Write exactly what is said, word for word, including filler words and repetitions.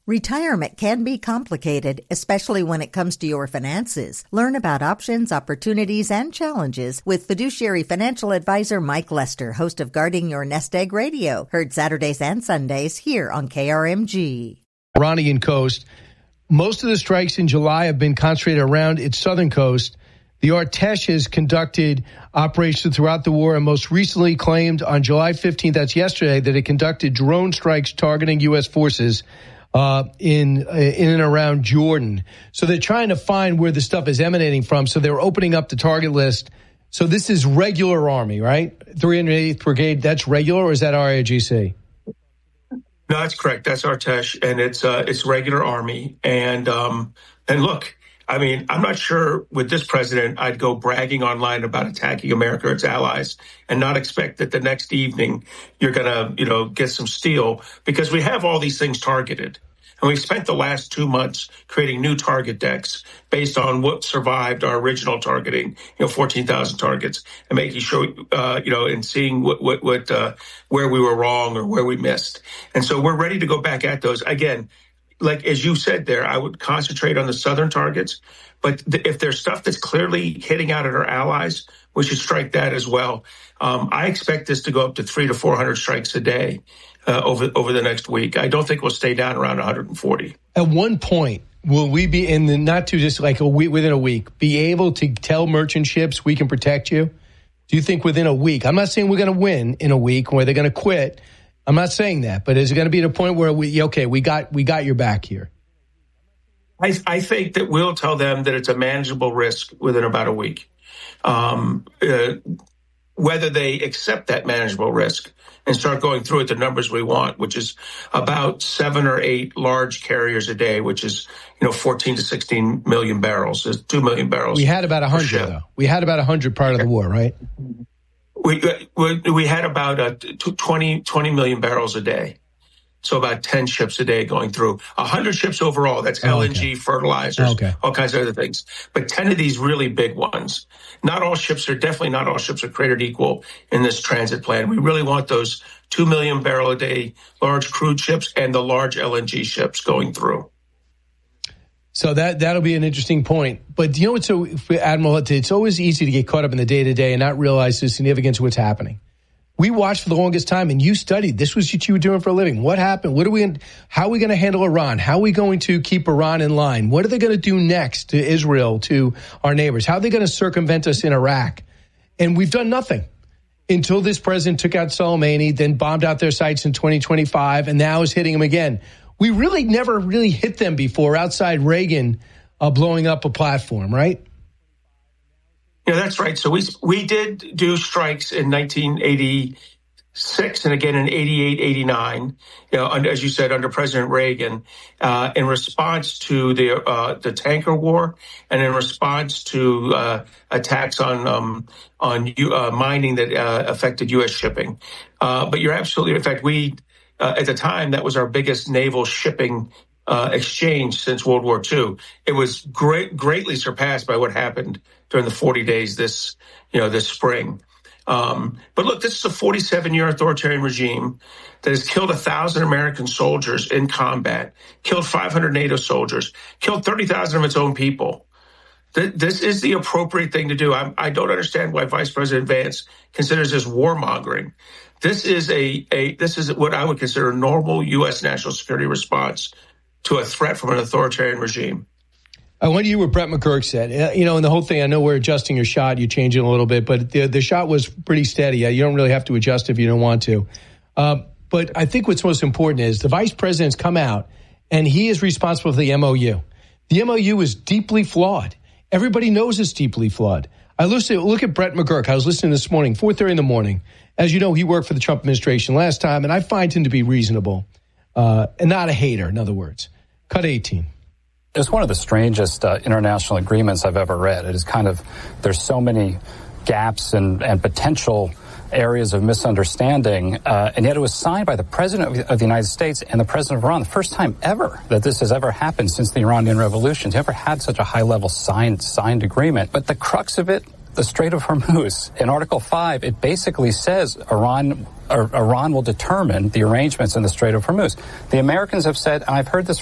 Retirement can be complicated, especially when it comes to your finances. Learn about options, opportunities, and challenges with fiduciary financial advisor Mike Lester, host of Guarding Your Nest Egg Radio, heard Saturdays and Sundays here on K R M G. Iranian coast. Most of the strikes in July have been concentrated around its southern coast. The Artesh has conducted operations throughout the war and most recently claimed on July fifteenth, that's yesterday, that it conducted drone strikes targeting U S forces Uh, in uh, in and around Jordan. So they're trying to find where the stuff is emanating from. So they're opening up the target list. So this is regular Army, right? three hundred eighth Brigade, that's regular, or is that R A G C? No, that's correct. That's Artesh, and it's uh, it's regular Army. And um, and look, I mean, I'm not sure with this president I'd go bragging online about attacking America or its allies and not expect that the next evening you're going to, you know, get some steel, because we have all these things targeted. And we've spent the last two months creating new target decks based on what survived our original targeting, you know, fourteen thousand targets, and making sure, uh, you know, and seeing what, what, what uh, where we were wrong or where we missed. And so we're ready to go back at those. Again, like as you said there, I would concentrate on the southern targets. But th- if there's stuff that's clearly hitting out at our allies, we should strike that as well. Um, I expect this to go up to three to four hundred strikes a day uh, over over the next week. I don't think we'll stay down around one hundred forty. At one point, will we be in the not too just like a week, within a week, be able to tell merchant ships we can protect you? Do you think within a week? I'm not saying we're going to win in a week where they're going to quit. I'm not saying that, but is it going to be at a point where we okay, we got we got your back here? I, I think that we'll tell them that it's a manageable risk within about a week. Um, uh, whether they accept that manageable risk and start going through at the numbers we want, which is about seven or eight large carriers a day, which is, you know, fourteen to sixteen million barrels. There's two million barrels. We had about one hundred, though. We had about one hundred prior to the war, right? We we, we had about uh, twenty, twenty million barrels a day. So about ten ships a day going through. one hundred ships overall. That's L N G, okay. fertilizers, okay. all kinds of other things. But ten of these really big ones. Not all ships are, definitely not all ships are created equal in this transit plan. We really want those two million barrel a day large crude ships and the large L N G ships going through. So that, that'll be an interesting point. But you know what's so, Admiral, it's always easy to get caught up in the day-to-day and not realize the significance of what's happening. We watched for the longest time, and you studied. This was what you were doing for a living. What happened? What are we? How are we going to handle Iran? How are we going to keep Iran in line? What are they going to do next to Israel, to our neighbors? How are they going to circumvent us in Iraq? And we've done nothing until this president took out Soleimani, then bombed out their sites in twenty twenty-five, and now is hitting them again. We really never really hit them before outside Reagan uh, blowing up a platform, right? Yeah, that's right. So we we did do strikes in nineteen eighty-six and again in eighty-eight, eighty-nine, you know, under, as you said, under President Reagan, uh, in response to the uh, the tanker war and in response to uh, attacks on um, on uh, mining that uh, affected U S shipping. Uh, but you're absolutely, in fact, we uh, at the time that was our biggest naval shipping uh, exchange since World War Two. It was great, greatly surpassed by what happened during the forty days this, you know, this spring. Um, but look, this is a forty-seven year authoritarian regime that has killed a thousand American soldiers in combat, killed five hundred NATO soldiers, killed thirty thousand of its own people. Th- this is the appropriate thing to do. I, I don't understand why Vice President Vance considers this warmongering. This is a, a this is what I would consider a normal U S national security response to a threat from an authoritarian regime. I wonder you what Brett McGurk said. Uh, you know, and the whole thing, I know we're adjusting your shot, you're changing a little bit, but the the shot was pretty steady. Uh, you don't really have to adjust if you don't want to. Uh, but I think what's most important is the vice president's come out, and he is responsible for the M O U. The M O U is deeply flawed. Everybody knows it's deeply flawed. I listen, look at Brett McGurk. I was listening this morning, four thirty in the morning. As you know, he worked for the Trump administration last time, and I find him to be reasonable uh, and not a hater, in other words. Cut eighteen. It's one of the strangest uh, international agreements I've ever read. It is kind of, there's so many gaps and, and potential areas of misunderstanding, uh, and yet it was signed by the President of the, of the United States and the President of Iran, the first time ever that this has ever happened since the Iranian Revolution. To ever had such a high-level signed signed agreement. But the crux of it, the Strait of Hormuz, in Article five, it basically says Iran or Iran will determine the arrangements in the Strait of Hormuz. The Americans have said, and I've heard this